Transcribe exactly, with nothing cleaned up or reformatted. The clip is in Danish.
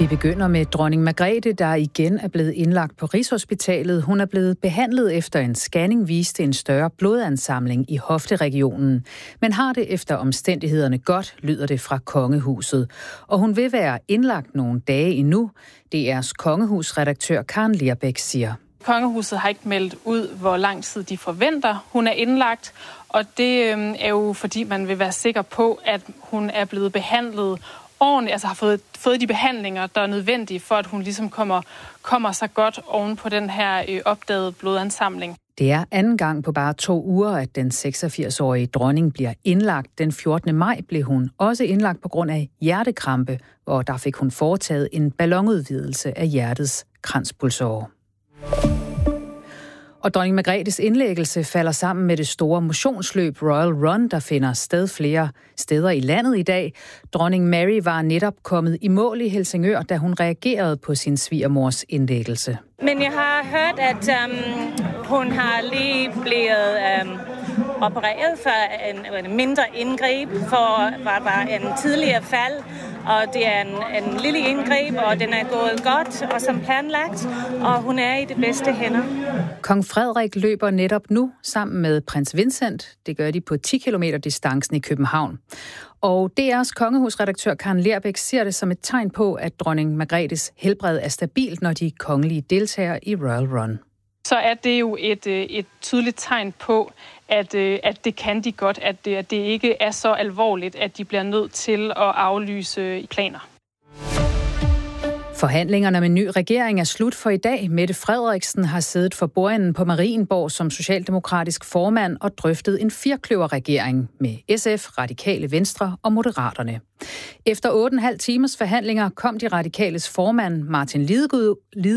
Vi begynder med dronning Margrethe, der igen er blevet indlagt på Rigshospitalet. Hun er blevet behandlet efter en scanning viste en større blodansamling i hofteregionen. Men har det efter omstændighederne godt, lyder det fra kongehuset. Og hun vil være indlagt nogle dage endnu. D R's kongehusredaktør Karen Lerbeck siger. Kongehuset har ikke meldt ud, hvor lang tid de forventer, hun er indlagt. Og det øh, er jo fordi, man vil være sikker på, at hun er blevet behandlet ordentligt, altså har fået, fået de behandlinger, der er nødvendige for, at hun ligesom kommer, kommer sig godt oven på den her øh, opdagede blodansamling. Det er anden gang på bare to uger, at den seksogfirs-årige dronning bliver indlagt. Den fjortende maj blev hun også indlagt på grund af hjertekrampe, og der fik hun foretaget en ballonudvidelse af hjertets kranspulsåre. Og dronning Margrethes indlæggelse falder sammen med det store motionsløb Royal Run, der finder sted flere steder i landet i dag. Dronning Mary var netop kommet i mål i Helsingør, da hun reagerede på sin svigermors indlæggelse. Men jeg har hørt, at um, hun har lige blevet um, opereret for en, en mindre indgreb, for hvad var en tidligere fald. Og det er en, en lille indgreb, og den er gået godt og som planlagt, og hun er i de bedste hænder. Kong Frederik løber netop nu sammen med prins Vincent. Det gør de på ti kilometer distancen i København. Og D R's kongehusredaktør Karen Lerbeck ser det som et tegn på, at dronning Margrethes helbred er stabilt, når de kongelige deltager i Royal Run. Så er det jo et, et tydeligt tegn på, at, at det kan de godt, at det, at det ikke er så alvorligt, at de bliver nødt til at aflyse planer. Forhandlingerne med en ny regering er slut for i dag. Mette Frederiksen har siddet for bordenden på Marienborg som socialdemokratisk formand og drøftet en firkløverregering med S F, Radikale Venstre og Moderaterne. Efter otte og en halv timers forhandlinger kom de radikales formand Martin Lidegaard